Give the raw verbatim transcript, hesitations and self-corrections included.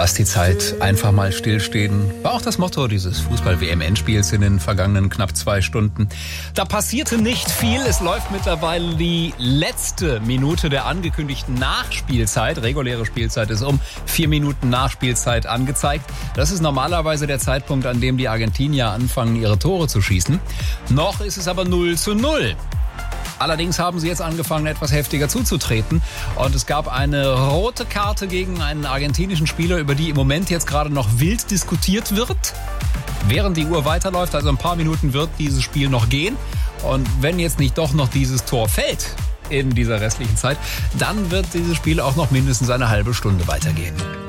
Lass die Zeit einfach mal stillstehen. War auch das Motto dieses Fußball-W M-Endspiels in den vergangenen knapp zwei Stunden. Da passierte nicht viel. Es läuft mittlerweile die letzte Minute der angekündigten Nachspielzeit. Reguläre Spielzeit ist um. Vier Minuten Nachspielzeit angezeigt. Das ist normalerweise der Zeitpunkt, an dem die Argentinier anfangen, ihre Tore zu schießen. Noch ist es aber null zu null. Allerdings haben sie jetzt angefangen, etwas heftiger zuzutreten. Und es gab eine rote Karte gegen einen argentinischen Spieler, über die im Moment jetzt gerade noch wild diskutiert wird. Während die Uhr weiterläuft, also ein paar Minuten, wird dieses Spiel noch gehen. Und wenn jetzt nicht doch noch dieses Tor fällt in dieser restlichen Zeit, dann wird dieses Spiel auch noch mindestens eine halbe Stunde weitergehen.